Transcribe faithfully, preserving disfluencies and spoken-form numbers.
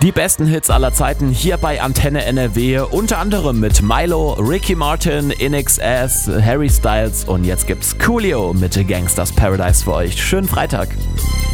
Die besten Hits aller Zeiten hier bei Antenne N R W, unter anderem mit Milo, Ricky Martin, I N X S, Harry Styles und jetzt gibt's Coolio mit Gangsters Paradise für euch. Schönen Freitag.